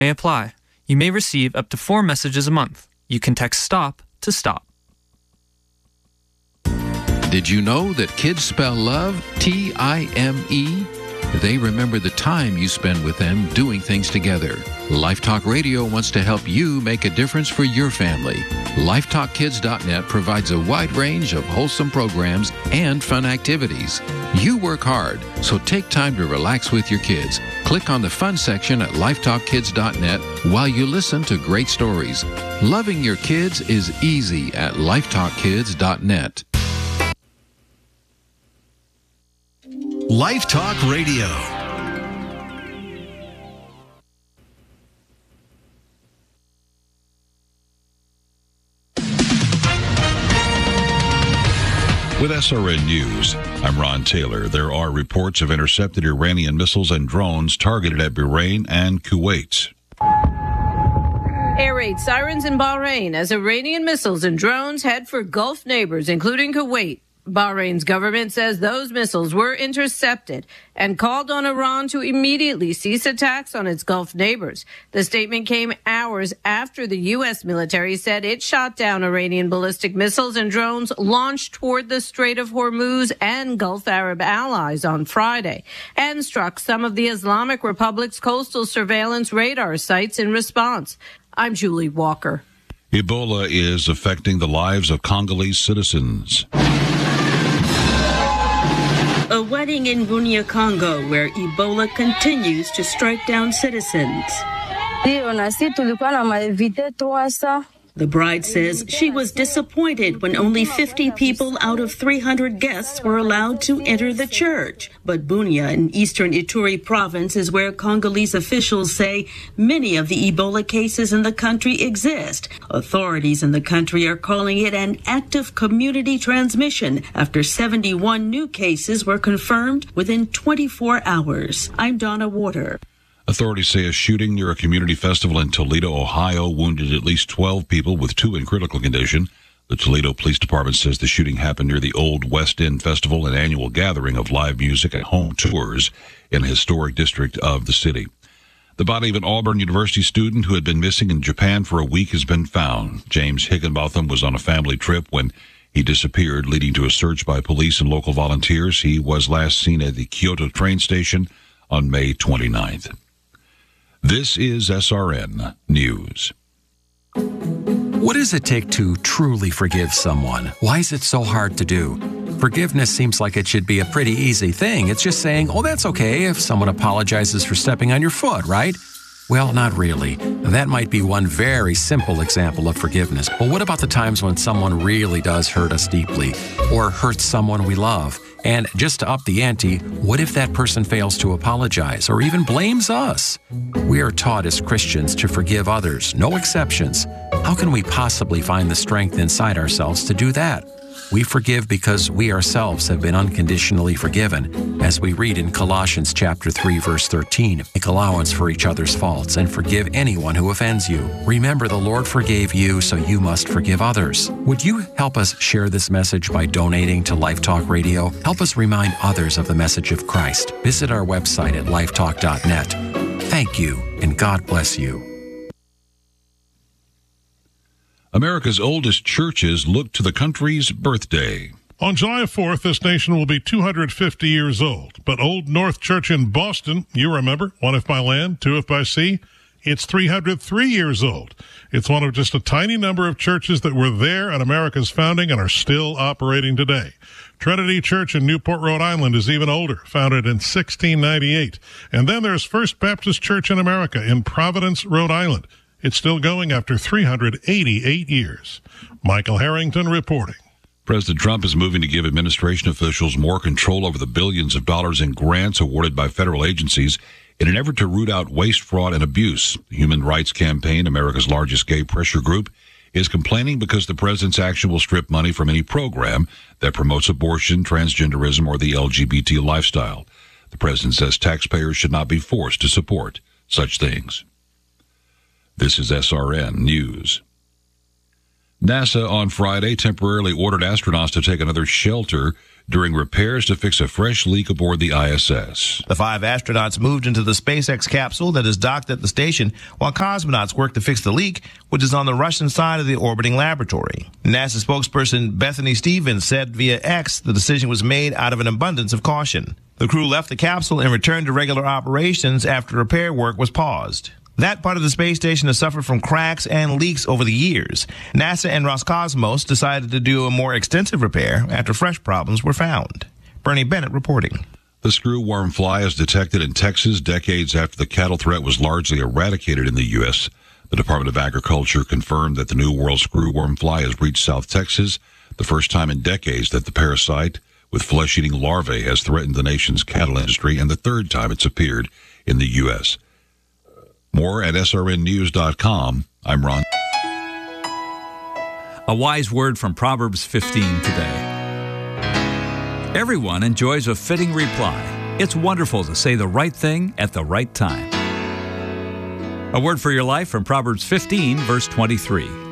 may apply. You may receive up to 4 messages a month. You can text STOP to STOP. Did you know that kids spell love T-I-M-E? They remember the time you spend with them doing things together. Life Talk Radio wants to help you make a difference for your family. LifeTalkKids.net provides a wide range of wholesome programs and fun activities. You work hard, so take time to relax with your kids. Click on the fun section at LifeTalkKids.net while you listen to great stories. Loving your kids is easy at LifeTalkKids.net. Life Talk Radio. With SRN News, I'm Ron Taylor. There are reports of intercepted Iranian missiles and drones targeted at Bahrain and Kuwait. Air raid sirens in Bahrain as Iranian missiles and drones head for Gulf neighbors, including Kuwait. Bahrain's government says those missiles were intercepted and called on Iran to immediately cease attacks on its Gulf neighbors. The statement came hours after the U.S. military said it shot down Iranian ballistic missiles and drones launched toward the Strait of Hormuz and Gulf Arab allies on Friday and struck some of the Islamic Republic's coastal surveillance radar sites in response. I'm Julie Walker. Ebola is affecting the lives of Congolese citizens. A wedding in Bunia, Congo, where Ebola continues to strike down citizens. The bride says she was disappointed when only 50 people out of 300 guests were allowed to enter the church. But Bunia in eastern Ituri province is where Congolese officials say many of the Ebola cases in the country exist. Authorities in the country are calling it an active community transmission after 71 new cases were confirmed within 24 hours. I'm Donna Water. Authorities say a shooting near a community festival in Toledo, Ohio, wounded at least 12 people, with 2 in critical condition. The Toledo Police Department says the shooting happened near the Old West End Festival, an annual gathering of live music and home tours in a historic district of the city. The body of an Auburn University student who had been missing in Japan for a week has been found. James Higginbotham was on a family trip when he disappeared, leading to a search by police and local volunteers. He was last seen at the Kyoto train station on May 29th. This is SRN News. What does it take to truly forgive someone? Why is it so hard to do? Forgiveness seems like it should be a pretty easy thing. It's just saying, oh, that's okay if someone apologizes for stepping on your foot, right? Well, not really. That might be one very simple example of forgiveness. But what about the times when someone really does hurt us deeply or hurts someone we love? And just to up the ante, what if that person fails to apologize or even blames us? We are taught as Christians to forgive others, no exceptions. How can we possibly find the strength inside ourselves to do that? We forgive because we ourselves have been unconditionally forgiven. As we read in Colossians chapter 3, verse 13, make allowance for each other's faults and forgive anyone who offends you. Remember, the Lord forgave you, so you must forgive others. Would you help us share this message by donating to Life Talk Radio? Help us remind others of the message of Christ. Visit our website at lifetalk.net. Thank you, and God bless you. America's oldest churches look to the country's birthday. On July 4th, this nation will be 250 years old. But Old North Church in Boston, you remember, one if by land, two if by sea, it's 303 years old. It's one of just a tiny number of churches that were there at America's founding and are still operating today. Trinity Church in Newport, Rhode Island is even older, founded in 1698. And then there's First Baptist Church in America in Providence, Rhode Island. It's still going after 388 years. Michael Harrington reporting. President Trump is moving to give administration officials more control over the billions of dollars in grants awarded by federal agencies in an effort to root out waste, fraud, and abuse. The Human Rights Campaign, America's largest gay pressure group, is complaining because the president's action will strip money from any program that promotes abortion, transgenderism, or the LGBT lifestyle. The president says taxpayers should not be forced to support such things. This is SRN News. NASA on Friday temporarily ordered astronauts to take another shelter during repairs to fix a fresh leak aboard the ISS. The 5 astronauts moved into the SpaceX capsule that is docked at the station while cosmonauts work to fix the leak, which is on the Russian side of the orbiting laboratory. NASA spokesperson Bethany Stevens said via X the decision was made out of an abundance of caution. The crew left the capsule and returned to regular operations after repair work was paused. That part of the space station has suffered from cracks and leaks over the years. NASA and Roscosmos decided to do a more extensive repair after fresh problems were found. Bernie Bennett reporting. The screwworm fly is detected in Texas decades after the cattle threat was largely eradicated in the U.S. The Department of Agriculture confirmed that the New World screwworm fly has reached South Texas, the first time in decades that the parasite with flesh-eating larvae has threatened the nation's cattle industry, and the third time it's appeared in the U.S. More at srnnews.com. I'm Ron. A wise word from Proverbs 15 today. Everyone enjoys a fitting reply. It's wonderful to say the right thing at the right time. A word for your life from Proverbs 15, verse 23.